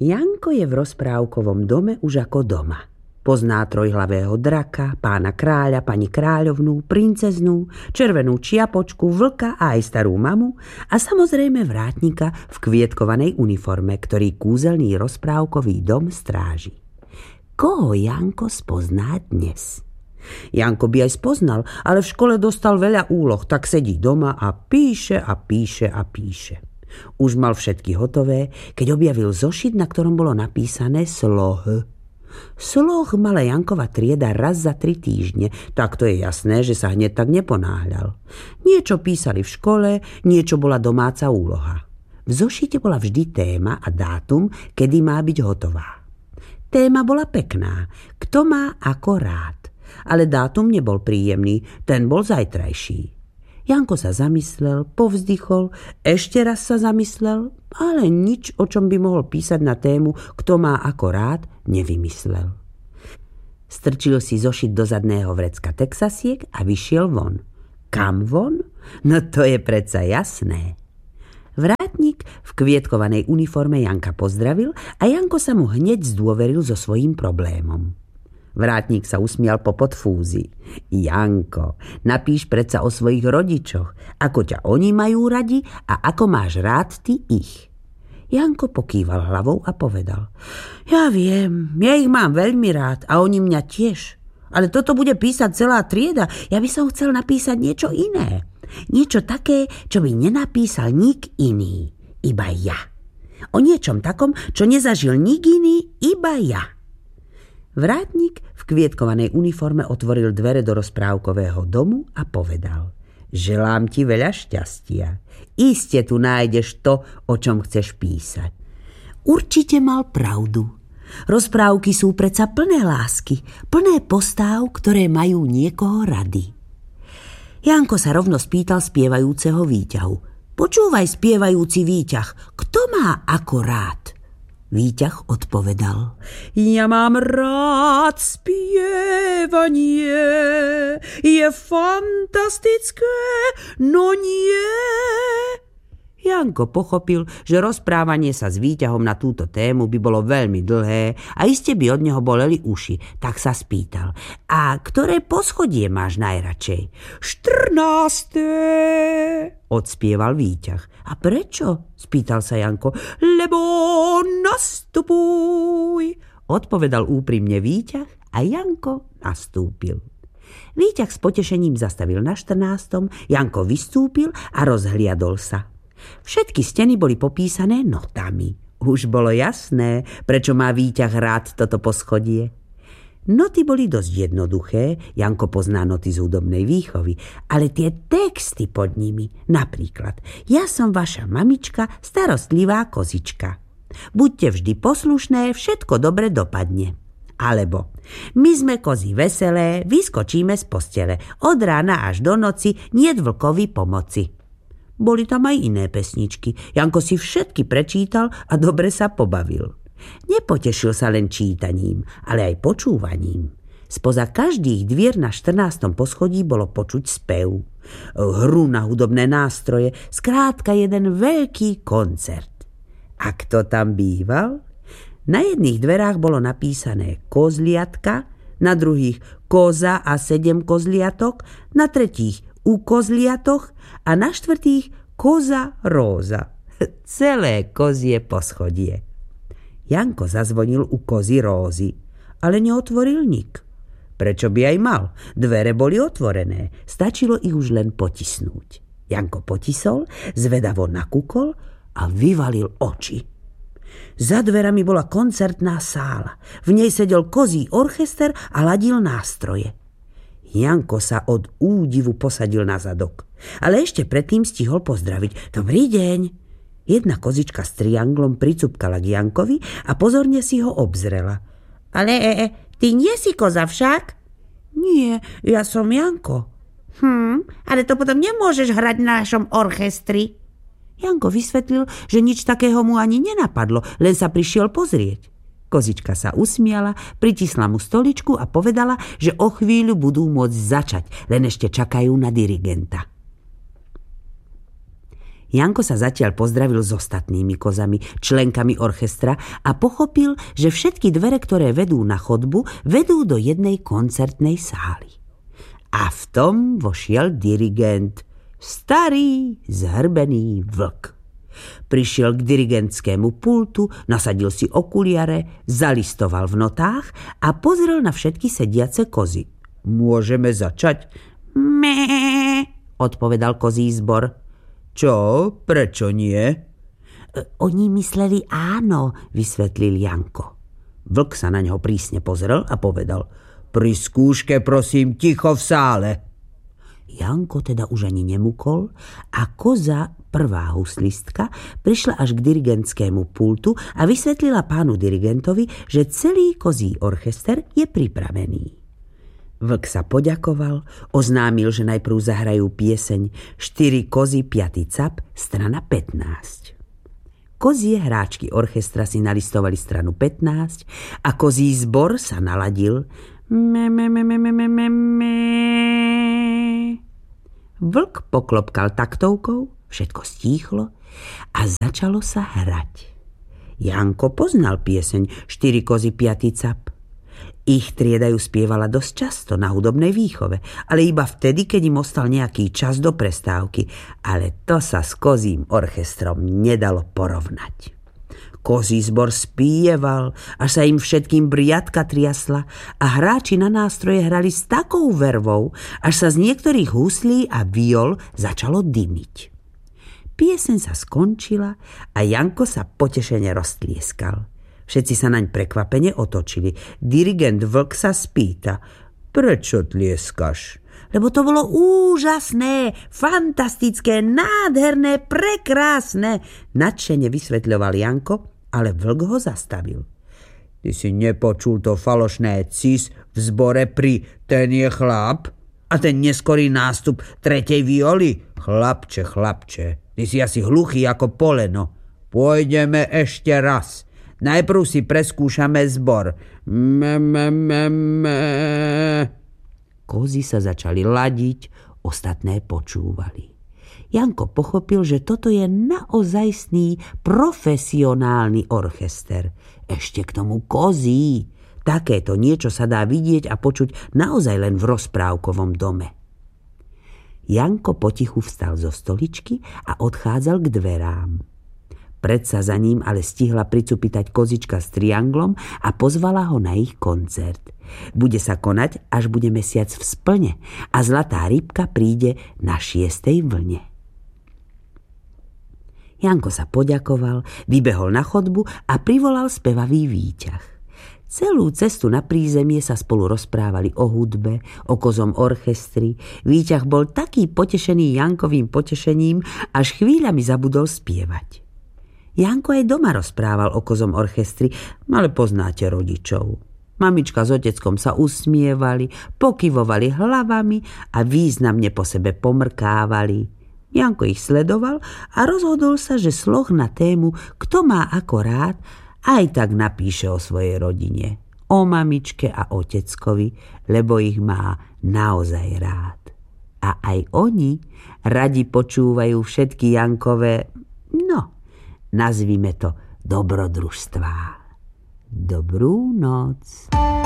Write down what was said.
Janko je v rozprávkovom dome už ako doma. Pozná trojhlavého draka, pána kráľa, pani kráľovnú, princeznú, červenú čiapočku, vlka a aj starú mamu a samozrejme vrátnika v kvietkovanej uniforme, ktorý kúzelný rozprávkový dom stráži. Koho Janko spozná dnes? Janko by aj spoznal, ale v škole dostal veľa úloh, tak sedí doma a píše a píše a píše. Už mal všetky hotové, keď objavil zošit, na ktorom bolo napísané sloh. Sloh mala Jankova trieda raz za 3 týždne, tak to je jasné, že sa hneď tak neponáhľal. Niečo písali v škole, niečo bola domáca úloha. V zošite bola vždy téma a dátum, kedy má byť hotová. Téma bola pekná, kto má ako rád, ale dátum nebol príjemný, ten bol zajtrajší. Janko sa zamyslel, povzdychol, ešte raz sa zamyslel, ale nič, o čom by mohol písať na tému, kto má ako rád, nevymyslel. Strčil si zošit do zadného vrecka texasiek a vyšiel von. Kam von? No to je predsa jasné. Vrátnik v kvietkovanej uniforme Janka pozdravil a Janko sa mu hneď zdôveril so svojím problémom. Vrátnik sa usmial po podfúzi. Janko, napíš predsa o svojich rodičoch, ako ťa oni majú radi a ako máš rád ty ich. Janko pokýval hlavou a povedal: Ja viem, ja ich mám veľmi rád a oni mňa tiež. Ale toto bude písať celá trieda, ja by som chcel napísať niečo iné. Niečo také, čo by nenapísal nik iný, iba ja. O niečom takom, čo nezažil nik iný, iba ja. Vrátnik v kvietkovanej uniforme otvoril dvere do rozprávkového domu a povedal: Želám ti veľa šťastia. Iste tu nájdeš to, o čom chceš písať. Určite mal pravdu. Rozprávky sú predsa plné lásky, plné postáv, ktoré majú niekoho rady. Janko sa rovno spýtal spievajúceho výťahu: Počúvaj, spievajúci výťah, kto má ako rád? Výťah odpovedal: Ja mám rád spievanie, je fantastické, no nie. Janko pochopil, že rozprávanie sa s výťahom na túto tému by bolo veľmi dlhé a iste by od neho boleli uši, tak sa spýtal: A ktoré poschodie máš najradšej? 14. odspieval výťah. A prečo? spýtal sa Janko. Lebo nastupuj, odpovedal úprimne výťah a Janko nastúpil. Výťah s potešením zastavil na 14. Janko vystúpil a rozhliadol sa. Všetky steny boli popísané notami. Už bolo jasné, prečo má výťah rád toto poschodie. Noty boli dosť jednoduché, Janko pozná noty z hudobnej výchovy, ale tie texty pod nimi, napríklad: Ja som vaša mamička, starostlivá kozička. Buďte vždy poslušné, všetko dobre dopadne. Alebo: My sme kozy veselé, vyskočíme z postele, od rána až do noci, niet vlkovi pomoci. Boli tam aj iné pesničky. Janko si všetky prečítal a dobre sa pobavil. Nepotešil sa len čítaním, ale aj počúvaním. Spoza každých dvier na 14. poschodí bolo počuť spev, hru na hudobné nástroje, skrátka jeden veľký koncert. A kto tam býval? Na jedných dverách bolo napísané kozliatka, na druhých koza a 7 kozliatok, na tretích u kozliatoch a na 4. koza róza. Celé kozie poschodie. Janko zazvonil u kozy rózy, ale neotvoril nik. Prečo by aj mal? Dvere boli otvorené, stačilo ich už len potisnúť. Janko potisol, zvedavo nakúkol a vyvalil oči. Za dverami bola koncertná sála. V nej sedel kozí orchester a ladil nástroje. Janko sa od údivu posadil na zadok, ale ešte predtým stihol pozdraviť. Dobrý deň. Jedna kozička s trianglom pricupkala k Jankovi a pozorne si ho obzrela. Ale ty nie si koza však? Nie, ja som Janko. Ale to potom nemôžeš hrať v našom orchestri. Janko vysvetlil, že nič takého mu ani nenapadlo, len sa prišiel pozrieť. Kozička sa usmiala, pritisla mu stoličku a povedala, že o chvíľu budú môcť začať, len ešte čakajú na dirigenta. Janko sa zatiaľ pozdravil s ostatnými kozami, členkami orchestra a pochopil, že všetky dvere, ktoré vedú na chodbu, vedú do jednej koncertnej sály. A v tom vošiel dirigent, starý zhrbený vlk. Prišiel k dirigentskému pultu, nasadil si okuliare, zalistoval v notách a pozrel na všetky sediace kozy. Môžeme začať? Mé, odpovedal kozí zbor. Čo? Prečo nie? Oni mysleli áno, vysvetlil Janko. Vlk sa na neho prísne pozrel a povedal: pri skúške prosím ticho v sále. Janko teda už ani nemukol a koza, prvá huslistka, prišla až k dirigentskému pultu a vysvetlila pánu dirigentovi, že celý kozí orchester je pripravený. Vlk sa poďakoval, oznámil, že najprv zahrajú pieseň 4 kozy 5. cap, strana 15. Kozie hráčky orchestra si nalistovali stranu 15 a kozí zbor sa naladil. Vlk poklopkal taktovkou, všetko stíchlo a začalo sa hrať. Janko poznal pieseň 4 kozy 5. cap. Ich triedajú spievala dosť často na hudobnej výchove, ale iba vtedy, keď im ostal nejaký čas do prestávky. Ale to sa s kozím orchestrom nedalo porovnať. Kozí zbor spieval, až sa im všetkým briadka triasla a hráči na nástroje hrali s takou vervou, až sa z niektorých huslí a viol začalo dymiť. Pieseň sa skončila a Janko sa potešene roztlieskal. Všetci sa naň prekvapene otočili. Dirigent Vlk sa spýta: prečo tlieskaš? Lebo to bolo úžasné, fantastické, nádherné, prekrásne, nadšene vysvetľoval Janko, ale Vlk ho zastavil. Ty si nepočul to falošné cis v zbore pri ten je chlap a ten neskorý nástup 3. violy? Chlapče, ty si asi hluchý ako poleno. Pôjdeme ešte raz. Najprv si preskúšame zbor. Kozy sa začali ladiť, ostatné počúvali. Janko pochopil, že toto je naozajstný profesionálny orchester. Ešte k tomu kozí. Takéto niečo sa dá vidieť a počuť naozaj len v rozprávkovom dome. Janko potichu vstal zo stoličky a odchádzal k dverám. Predsa za ním ale stihla pricupitať kozička s trianglom a pozvala ho na ich koncert. Bude sa konať, až bude mesiac v splne a zlatá rybka príde na 6. vlne. Janko sa poďakoval, vybehol na chodbu a privolal spevavý výťah. Celú cestu na prízemie sa spolu rozprávali o hudbe, o kozom orchestri. Výťah bol taký potešený Jankovým potešením, až chvíľami zabudol spievať. Janko aj doma rozprával o kozom orchestri, ale poznáte rodičov. Mamička s oteckom sa usmievali, pokyvovali hlavami a významne po sebe pomrkávali. Janko ich sledoval a rozhodol sa, že sloh na tému Kto má ako rád, aj tak napíše o svojej rodine, o mamičke a oteckovi, lebo ich má naozaj rád. A aj oni radi počúvajú všetky Jankové, nazvime to dobrodružstvá. Dobrú noc.